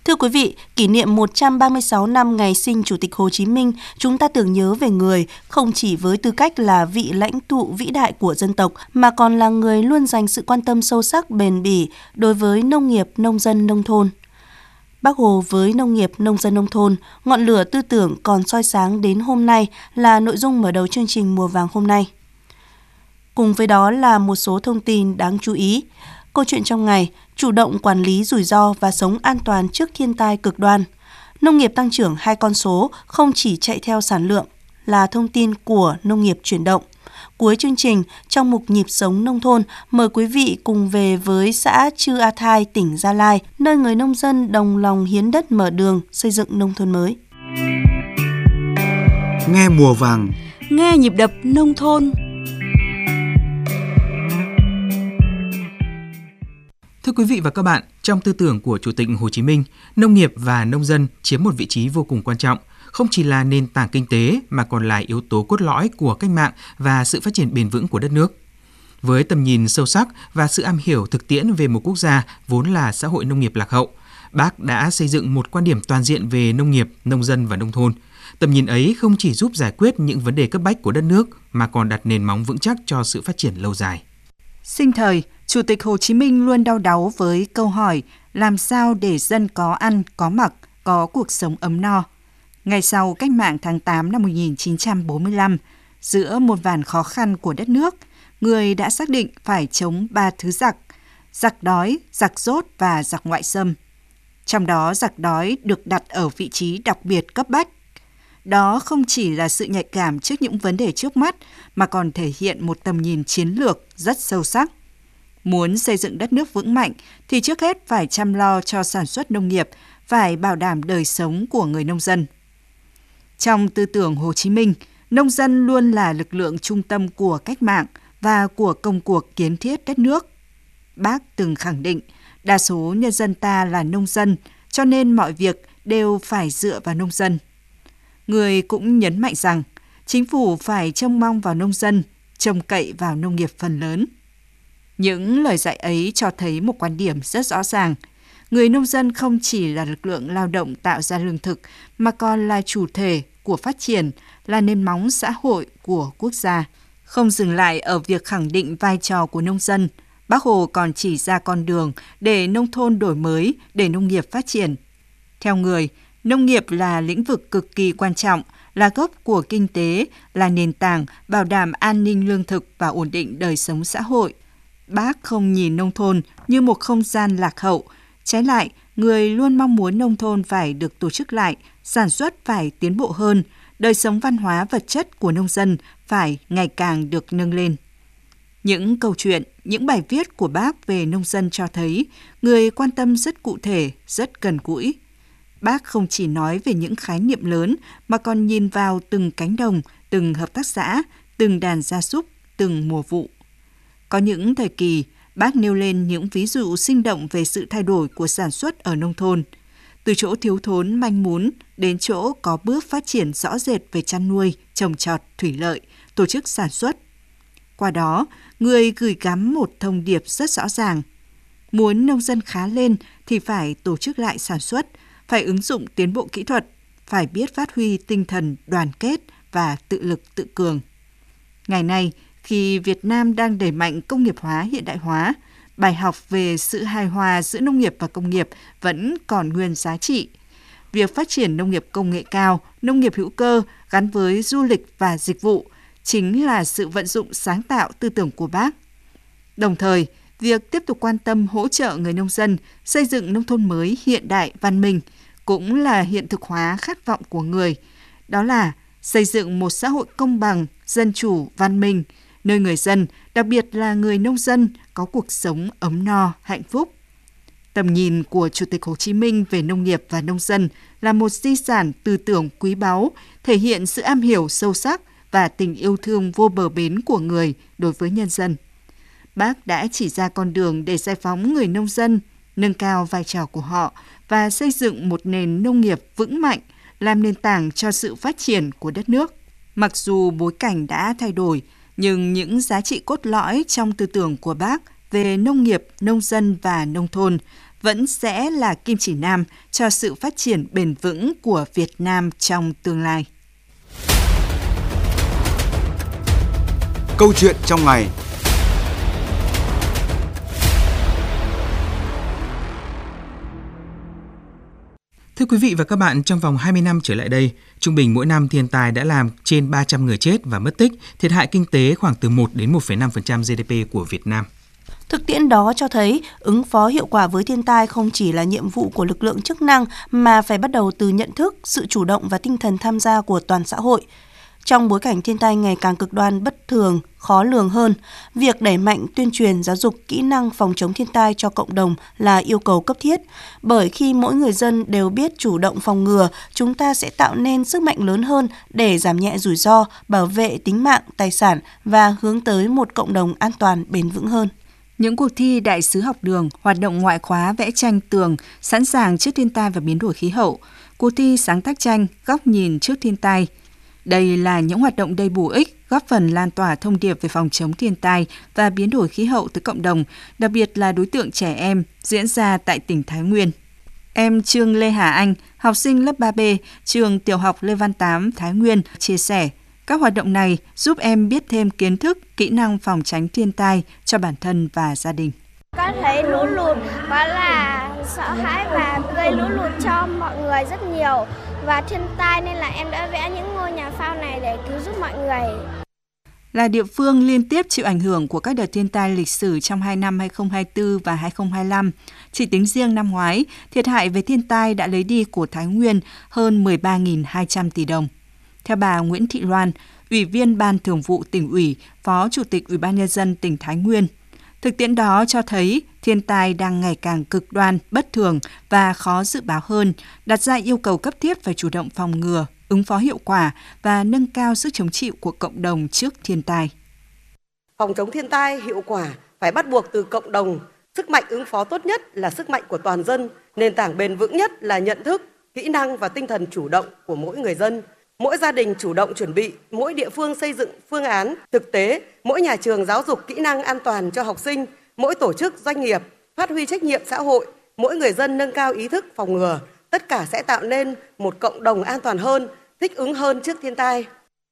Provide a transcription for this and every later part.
Thưa quý vị, kỷ niệm 136 năm ngày sinh Chủ tịch Hồ Chí Minh, chúng ta tưởng nhớ về người không chỉ với tư cách là vị lãnh tụ vĩ đại của dân tộc, mà còn là người luôn dành sự quan tâm sâu sắc bền bỉ đối với nông nghiệp, nông dân, nông thôn. Bác Hồ với nông nghiệp, nông dân, nông thôn, ngọn lửa tư tưởng còn soi sáng đến hôm nay là nội dung mở đầu chương trình Mùa Vàng hôm nay. Cùng với đó là một số thông tin đáng chú ý. Câu chuyện trong ngày, chủ động quản lý rủi ro và sống an toàn trước thiên tai cực đoan. Nông nghiệp tăng trưởng 2 con số, không chỉ chạy theo sản lượng, là thông tin của Nông nghiệp chuyển động. Cuối chương trình, trong mục Nhịp sống nông thôn, mời quý vị cùng về với xã Chư A Thai, tỉnh Gia Lai, nơi người nông dân đồng lòng hiến đất mở đường xây dựng nông thôn mới. Nghe mùa vàng, nghe nhịp đập nông thôn. Thưa quý vị và các bạn, trong tư tưởng của Chủ tịch Hồ Chí Minh, nông nghiệp và nông dân chiếm một vị trí vô cùng quan trọng, không chỉ là nền tảng kinh tế mà còn là yếu tố cốt lõi của cách mạng và sự phát triển bền vững của đất nước. Với tầm nhìn sâu sắc và sự am hiểu thực tiễn về một quốc gia vốn là xã hội nông nghiệp lạc hậu, Bác đã xây dựng một quan điểm toàn diện về nông nghiệp, nông dân và nông thôn. Tầm nhìn ấy không chỉ giúp giải quyết những vấn đề cấp bách của đất nước mà còn đặt nền móng vững chắc cho sự phát triển lâu dài. Sinh thời, Chủ tịch Hồ Chí Minh luôn đau đáu với câu hỏi làm sao để dân có ăn, có mặc, có cuộc sống ấm no. Ngày sau cách mạng tháng 8 năm 1945, giữa muôn vàn khó khăn của đất nước, người đã xác định phải chống 3 thứ giặc: giặc đói, giặc dốt và giặc ngoại xâm. Trong đó giặc đói được đặt ở vị trí đặc biệt cấp bách. Đó không chỉ là sự nhạy cảm trước những vấn đề trước mắt mà còn thể hiện một tầm nhìn chiến lược rất sâu sắc. Muốn xây dựng đất nước vững mạnh thì trước hết phải chăm lo cho sản xuất nông nghiệp, phải bảo đảm đời sống của người nông dân. Trong tư tưởng Hồ Chí Minh, nông dân luôn là lực lượng trung tâm của cách mạng và của công cuộc kiến thiết đất nước. Bác từng khẳng định, đa số nhân dân ta là nông dân, cho nên mọi việc đều phải dựa vào nông dân. Người cũng nhấn mạnh rằng, chính phủ phải trông mong vào nông dân, trông cậy vào nông nghiệp phần lớn. Những lời dạy ấy cho thấy một quan điểm rất rõ ràng. Người nông dân không chỉ là lực lượng lao động tạo ra lương thực, mà còn là chủ thể của phát triển, là nền móng xã hội của quốc gia. Không dừng lại ở việc khẳng định vai trò của nông dân, Bác Hồ còn chỉ ra con đường để nông thôn đổi mới, để nông nghiệp phát triển. Theo người, nông nghiệp là lĩnh vực cực kỳ quan trọng, là gốc của kinh tế, là nền tảng bảo đảm an ninh lương thực và ổn định đời sống xã hội. Bác không nhìn nông thôn như một không gian lạc hậu. Trái lại, người luôn mong muốn nông thôn phải được tổ chức lại, sản xuất phải tiến bộ hơn, đời sống văn hóa vật chất của nông dân phải ngày càng được nâng lên. Những câu chuyện, những bài viết của Bác về nông dân cho thấy người quan tâm rất cụ thể, rất gần gũi. Bác không chỉ nói về những khái niệm lớn mà còn nhìn vào từng cánh đồng, từng hợp tác xã, từng đàn gia súc, từng mùa vụ. Có những thời kỳ, Bác nêu lên những ví dụ sinh động về sự thay đổi của sản xuất ở nông thôn, từ chỗ thiếu thốn manh mún đến chỗ có bước phát triển rõ rệt về chăn nuôi, trồng trọt, thủy lợi, tổ chức sản xuất. Qua đó, người gửi gắm một thông điệp rất rõ ràng. Muốn nông dân khá lên thì phải tổ chức lại sản xuất, phải ứng dụng tiến bộ kỹ thuật, phải biết phát huy tinh thần đoàn kết và tự lực tự cường. Ngày nay, khi Việt Nam đang đẩy mạnh công nghiệp hóa hiện đại hóa, bài học về sự hài hòa giữa nông nghiệp và công nghiệp vẫn còn nguyên giá trị. Việc phát triển nông nghiệp công nghệ cao, nông nghiệp hữu cơ gắn với du lịch và dịch vụ chính là sự vận dụng sáng tạo tư tưởng của Bác. Đồng thời, việc tiếp tục quan tâm hỗ trợ người nông dân xây dựng nông thôn mới hiện đại văn minh cũng là hiện thực hóa khát vọng của người. Đó là xây dựng một xã hội công bằng, dân chủ, văn minh, nơi người dân, đặc biệt là người nông dân, có cuộc sống ấm no, hạnh phúc. Tầm nhìn của Chủ tịch Hồ Chí Minh về nông nghiệp và nông dân là một di sản tư tưởng quý báu, thể hiện sự am hiểu sâu sắc và tình yêu thương vô bờ bến của người đối với nhân dân. Bác đã chỉ ra con đường để giải phóng người nông dân, nâng cao vai trò của họ và xây dựng một nền nông nghiệp vững mạnh, làm nền tảng cho sự phát triển của đất nước. Mặc dù bối cảnh đã thay đổi, nhưng những giá trị cốt lõi trong tư tưởng của Bác về nông nghiệp, nông dân và nông thôn vẫn sẽ là kim chỉ nam cho sự phát triển bền vững của Việt Nam trong tương lai. Câu chuyện trong ngày. Thưa quý vị và các bạn, trong vòng 20 năm trở lại đây, trung bình mỗi năm thiên tai đã làm trên 300 người chết và mất tích, thiệt hại kinh tế khoảng từ 1 đến 1,5% GDP của Việt Nam. Thực tiễn đó cho thấy ứng phó hiệu quả với thiên tai không chỉ là nhiệm vụ của lực lượng chức năng mà phải bắt đầu từ nhận thức, sự chủ động và tinh thần tham gia của toàn xã hội. Trong bối cảnh thiên tai ngày càng cực đoan, bất thường, khó lường hơn, việc đẩy mạnh tuyên truyền giáo dục kỹ năng phòng chống thiên tai cho cộng đồng là yêu cầu cấp thiết. Bởi khi mỗi người dân đều biết chủ động phòng ngừa, chúng ta sẽ tạo nên sức mạnh lớn hơn để giảm nhẹ rủi ro, bảo vệ tính mạng, tài sản và hướng tới một cộng đồng an toàn bền vững hơn. Những cuộc thi đại sứ học đường, hoạt động ngoại khóa vẽ tranh tường, sẵn sàng trước thiên tai và biến đổi khí hậu, cuộc thi sáng tác tranh, góc nhìn trước thiên tai. Đây là những hoạt động đầy bổ ích, góp phần lan tỏa thông điệp về phòng chống thiên tai và biến đổi khí hậu tới cộng đồng, đặc biệt là đối tượng trẻ em, diễn ra tại tỉnh Thái Nguyên. Em Trương Lê Hà Anh, học sinh lớp 3B, trường tiểu học Lê Văn Tám, Thái Nguyên, chia sẻ, các hoạt động này giúp em biết thêm kiến thức, kỹ năng phòng tránh thiên tai cho bản thân và gia đình. Con thấy lũ lụt quá là sợ hãi và gây lũ lụt cho mọi người rất nhiều và thiên tai nên là em đã vẽ những ngôi nhà phao này để cứu giúp mọi người. Là địa phương liên tiếp chịu ảnh hưởng của các đợt thiên tai lịch sử trong 2 năm 2024 và 2025, chỉ tính riêng năm ngoái, thiệt hại về thiên tai đã lấy đi của Thái Nguyên hơn 13.200 tỷ đồng. Theo bà Nguyễn Thị Loan, Ủy viên Ban Thường vụ Tỉnh ủy, Phó Chủ tịch Ủy ban Nhân dân tỉnh Thái Nguyên, thực tiễn đó cho thấy thiên tai đang ngày càng cực đoan, bất thường và khó dự báo hơn, đặt ra yêu cầu cấp thiết phải chủ động phòng ngừa, ứng phó hiệu quả và nâng cao sức chống chịu của cộng đồng trước thiên tai. Phòng chống thiên tai hiệu quả phải bắt buộc từ cộng đồng, sức mạnh ứng phó tốt nhất là sức mạnh của toàn dân, nền tảng bền vững nhất là nhận thức, kỹ năng và tinh thần chủ động của mỗi người dân. Mỗi gia đình chủ động chuẩn bị, mỗi địa phương xây dựng phương án, thực tế, mỗi nhà trường giáo dục kỹ năng an toàn cho học sinh, mỗi tổ chức doanh nghiệp phát huy trách nhiệm xã hội, mỗi người dân nâng cao ý thức phòng ngừa, tất cả sẽ tạo nên một cộng đồng an toàn hơn, thích ứng hơn trước thiên tai.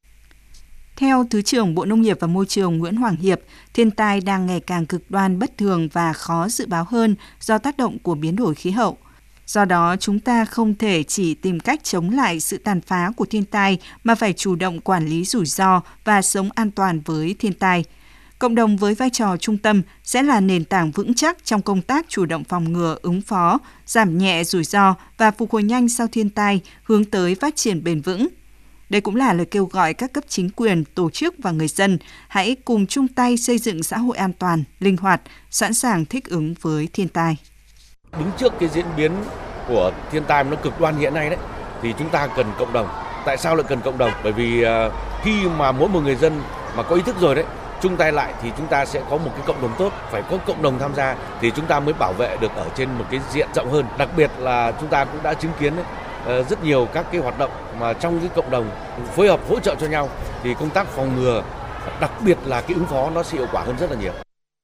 Theo Thứ trưởng Bộ Nông nghiệp và Môi trường Nguyễn Hoàng Hiệp, thiên tai đang ngày càng cực đoan, bất thường và khó dự báo hơn do tác động của biến đổi khí hậu. Do đó, chúng ta không thể chỉ tìm cách chống lại sự tàn phá của thiên tai mà phải chủ động quản lý rủi ro và sống an toàn với thiên tai. Cộng đồng với vai trò trung tâm sẽ là nền tảng vững chắc trong công tác chủ động phòng ngừa, ứng phó, giảm nhẹ rủi ro và phục hồi nhanh sau thiên tai, hướng tới phát triển bền vững. Đây cũng là lời kêu gọi các cấp chính quyền, tổ chức và người dân hãy cùng chung tay xây dựng xã hội an toàn, linh hoạt, sẵn sàng thích ứng với thiên tai. Đứng trước cái diễn biến của thiên tai nó cực đoan hiện nay đấy, thì chúng ta cần cộng đồng. Tại sao lại cần cộng đồng? Bởi vì khi mà mỗi một người dân mà có ý thức rồi đấy, chung tay lại thì chúng ta sẽ có một cái cộng đồng tốt, phải có cộng đồng tham gia thì chúng ta mới bảo vệ được ở trên một cái diện rộng hơn. Đặc biệt là chúng ta cũng đã chứng kiến đấy, rất nhiều các cái hoạt động mà trong cái cộng đồng phối hợp hỗ trợ cho nhau thì công tác phòng ngừa, đặc biệt là cái ứng phó nó sẽ hiệu quả hơn rất là nhiều.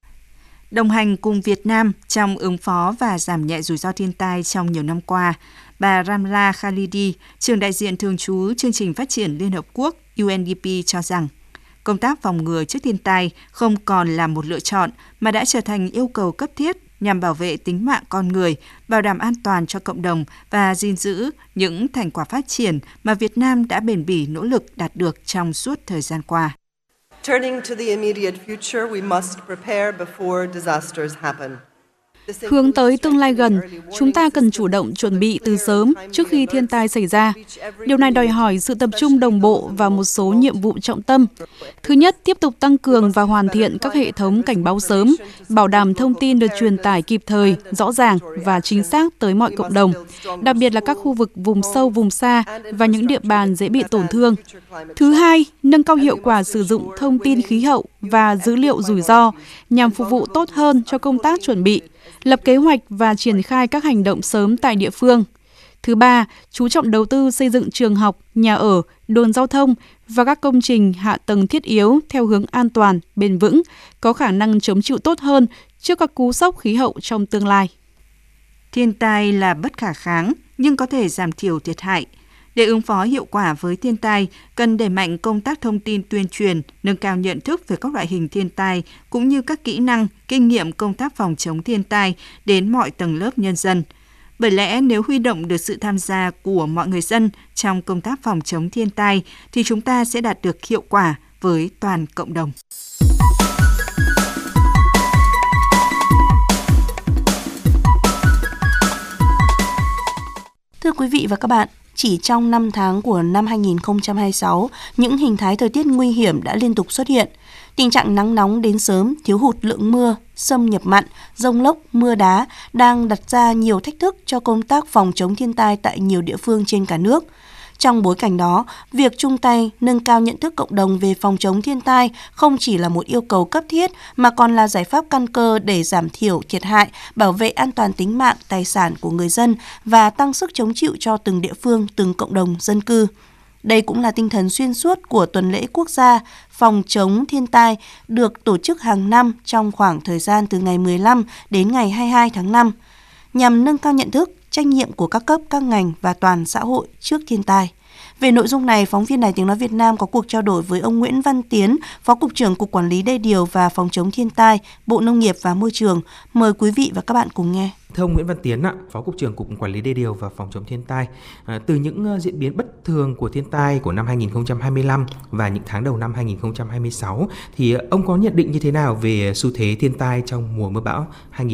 Đồng hành cùng Việt Nam trong ứng phó và giảm nhẹ rủi ro thiên tai trong nhiều năm qua, bà Ramla Khalidi, trưởng đại diện thường trú Chương trình Phát triển Liên Hợp Quốc UNDP cho rằng, công tác phòng ngừa trước thiên tai không còn là một lựa chọn mà đã trở thành yêu cầu cấp thiết nhằm bảo vệ tính mạng con người, bảo đảm an toàn cho cộng đồng và gìn giữ những thành quả phát triển mà Việt Nam đã bền bỉ nỗ lực đạt được trong suốt thời gian qua. Turning to the immediate future, we must prepare before disasters happen. Hướng tới tương lai gần, chúng ta cần chủ động chuẩn bị từ sớm trước khi thiên tai xảy ra. Điều này đòi hỏi sự tập trung đồng bộ vào một số nhiệm vụ trọng tâm. Thứ nhất, tiếp tục tăng cường và hoàn thiện các hệ thống cảnh báo sớm, bảo đảm thông tin được truyền tải kịp thời, rõ ràng và chính xác tới mọi cộng đồng, đặc biệt là các khu vực vùng sâu, vùng xa và những địa bàn dễ bị tổn thương. Thứ hai, nâng cao hiệu quả sử dụng thông tin khí hậu và dữ liệu rủi ro nhằm phục vụ tốt hơn cho công tác chuẩn bị, lập kế hoạch và triển khai các hành động sớm tại địa phương. Thứ ba, chú trọng đầu tư xây dựng trường học, nhà ở, đường giao thông và các công trình hạ tầng thiết yếu theo hướng an toàn, bền vững, có khả năng chống chịu tốt hơn trước các cú sốc khí hậu trong tương lai. Thiên tai là bất khả kháng nhưng có thể giảm thiểu thiệt hại. Để ứng phó hiệu quả với thiên tai, cần đẩy mạnh công tác thông tin tuyên truyền, nâng cao nhận thức về các loại hình thiên tai cũng như các kỹ năng, kinh nghiệm công tác phòng chống thiên tai đến mọi tầng lớp nhân dân. Bởi lẽ nếu huy động được sự tham gia của mọi người dân trong công tác phòng chống thiên tai thì chúng ta sẽ đạt được hiệu quả với toàn cộng đồng. Thưa quý vị và các bạn, chỉ trong 5 tháng của năm 2026, những hình thái thời tiết nguy hiểm đã liên tục xuất hiện. Tình trạng nắng nóng đến sớm, thiếu hụt lượng mưa, xâm nhập mặn, dông lốc, mưa đá đang đặt ra nhiều thách thức cho công tác phòng chống thiên tai tại nhiều địa phương trên cả nước. Trong bối cảnh đó, việc chung tay nâng cao nhận thức cộng đồng về phòng chống thiên tai không chỉ là một yêu cầu cấp thiết mà còn là giải pháp căn cơ để giảm thiểu thiệt hại, bảo vệ an toàn tính mạng, tài sản của người dân và tăng sức chống chịu cho từng địa phương, từng cộng đồng dân cư. Đây cũng là tinh thần xuyên suốt của tuần lễ quốc gia phòng chống thiên tai được tổ chức hàng năm trong khoảng thời gian từ ngày 15 đến ngày 22 tháng 5, nhằm nâng cao nhận thức, trách nhiệm của các cấp, các ngành và toàn xã hội trước thiên tai. Về nội dung này, phóng viên Đài Tiếng nói Việt Nam có cuộc trao đổi với ông Nguyễn Văn Tiến, Phó Cục trưởng Cục Quản lý Đê điều và Phòng chống thiên tai, Bộ Nông nghiệp và Môi trường. Mời quý vị và các bạn cùng nghe. Thưa ông Nguyễn Văn Tiến, Phó Cục trưởng Cục Quản lý Đê điều và Phòng chống thiên tai, từ những diễn biến bất thường của thiên tai của năm 2025 và những tháng đầu năm 2026, thì ông có nhận định như thế nào về xu thế thiên tai trong mùa mưa bão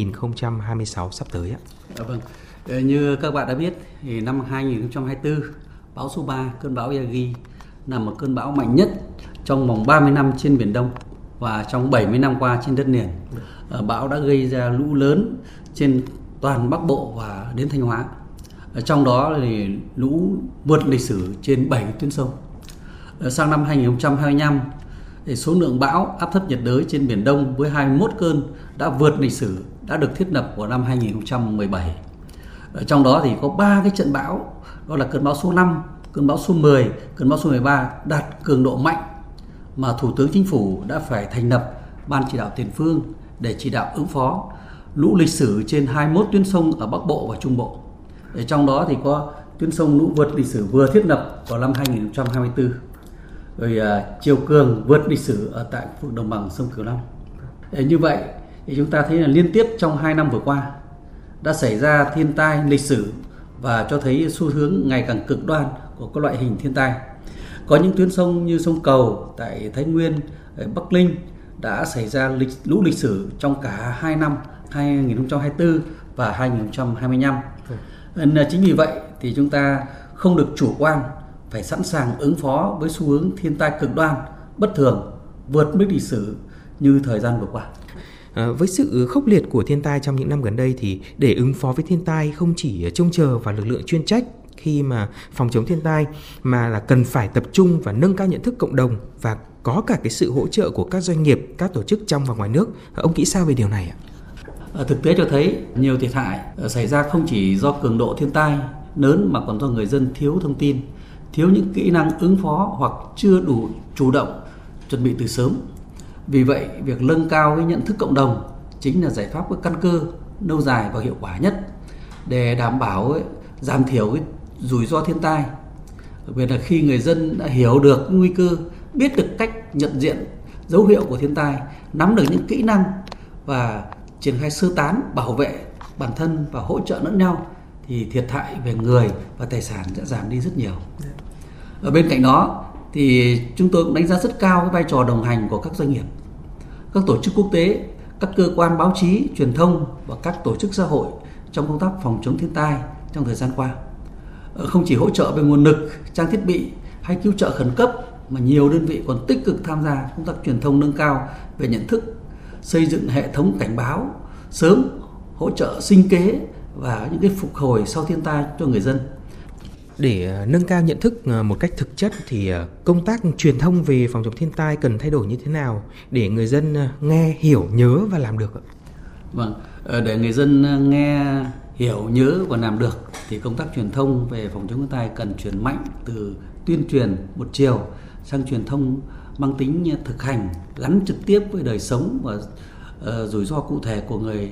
2026 sắp tới ạ? Vâng, như các bạn đã biết, thì năm 2024, bão số 3, cơn bão Yagi, là một cơn bão mạnh nhất trong vòng 30 năm trên Biển Đông và trong 70 năm qua trên đất liền. Bão đã gây ra lũ lớn trên toàn Bắc Bộ và đến Thanh Hóa. Trong đó thì lũ vượt lịch sử trên 7 tuyến sông. Sang năm 2025, thì số lượng bão áp thấp nhiệt đới trên Biển Đông với 21 cơn đã vượt lịch sử đã được thiết lập vào năm 2017. Trong đó thì có 3 cái trận bão, đó là cơn bão số 5, cơn bão số 10, cơn bão số 13 đạt cường độ mạnh mà Thủ tướng Chính phủ đã phải thành lập Ban chỉ đạo tiền phương để chỉ đạo ứng phó lũ lịch sử trên 21 tuyến sông ở Bắc Bộ và Trung Bộ. Trong đó thì có tuyến sông lũ vượt lịch sử vừa thiết lập vào năm 2024, rồi chiều cường vượt lịch sử ở tại khu vực đồng bằng sông Cửu Long. Như vậy thì chúng ta thấy là liên tiếp trong 2 năm vừa qua đã xảy ra thiên tai lịch sử và cho thấy xu hướng ngày càng cực đoan của các loại hình thiên tai. Có những tuyến sông như sông Cầu tại Thái Nguyên, Bắc Ninh đã xảy ra lũ lịch sử trong cả 2 năm 2024 và 2025. Chính vì vậy thì chúng ta không được chủ quan, phải sẵn sàng ứng phó với xu hướng thiên tai cực đoan, bất thường, vượt mức lịch sử như thời gian vừa qua. Với sự khốc liệt của thiên tai trong những năm gần đây thì để ứng phó với thiên tai không chỉ trông chờ vào lực lượng chuyên trách khi mà phòng chống thiên tai mà là cần phải tập trung và nâng cao nhận thức cộng đồng và có cả cái sự hỗ trợ của các doanh nghiệp, các tổ chức trong và ngoài nước. Ông nghĩ sao về điều này ạ? Thực tế cho thấy nhiều thiệt hại xảy ra không chỉ do cường độ thiên tai lớn mà còn do người dân thiếu thông tin, thiếu những kỹ năng ứng phó hoặc chưa đủ chủ động chuẩn bị từ sớm. Vì vậy, việc nâng cao cái nhận thức cộng đồng chính là giải pháp có căn cơ, lâu dài và hiệu quả nhất để đảm bảo giảm thiểu cái rủi ro thiên tai. Đặc biệt là khi người dân đã hiểu được nguy cơ, biết được cách nhận diện dấu hiệu của thiên tai, nắm được những kỹ năng và triển khai sơ tán, bảo vệ bản thân và hỗ trợ lẫn nhau thì thiệt hại về người và tài sản sẽ giảm đi rất nhiều. Ở bên cạnh đó thì chúng tôi cũng đánh giá rất cao cái vai trò đồng hành của các doanh nghiệp, các tổ chức quốc tế, các cơ quan báo chí, truyền thông và các tổ chức xã hội trong công tác phòng chống thiên tai trong thời gian qua. Không chỉ hỗ trợ về nguồn lực, trang thiết bị hay cứu trợ khẩn cấp mà nhiều đơn vị còn tích cực tham gia công tác truyền thông nâng cao về nhận thức, xây dựng hệ thống cảnh báo sớm, hỗ trợ sinh kế và những cái phục hồi sau thiên tai cho người dân. Để nâng cao nhận thức một cách thực chất thì công tác truyền thông về phòng chống thiên tai cần thay đổi như thế nào để người dân nghe, hiểu, nhớ và làm được? Vâng, để người dân nghe, hiểu, nhớ và làm được thì công tác truyền thông về phòng chống thiên tai cần chuyển mạnh từ tuyên truyền một chiều sang truyền thông mang tính thực hành, gắn trực tiếp với đời sống và rủi ro cụ thể của người